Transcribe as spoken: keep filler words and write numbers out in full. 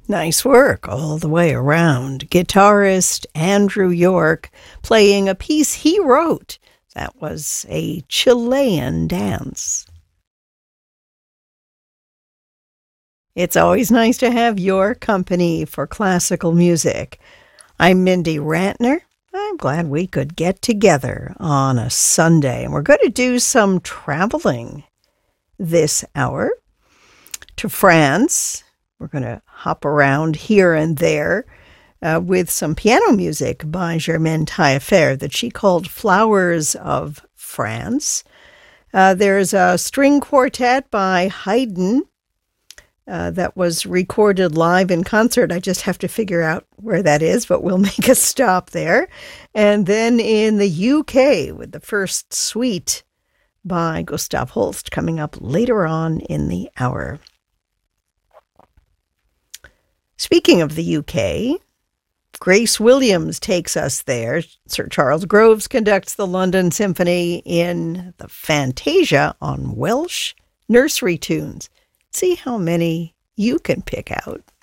Nice work all the way around. Guitarist Andrew York playing a piece he wrote that was a Chilean dance. It's always nice to have your company for classical music. I'm Mindy Rantner. I'm glad we could get together on a Sunday, and we're going to do some traveling this hour to France. We're going to hop around here and there uh, with some piano music by Germaine Taillefer that she called Flowers of France. Uh, there's a string quartet by Haydn uh, that was recorded live in concert. I just have to figure out where that is, but we'll make a stop there. And then in the U K with the first suite by Gustav Holst coming up later on in the hour. Speaking of the U K, Grace Williams takes us there. Sir Charles Groves conducts the London Symphony in the Fantasia on Welsh nursery tunes. See how many you can pick out.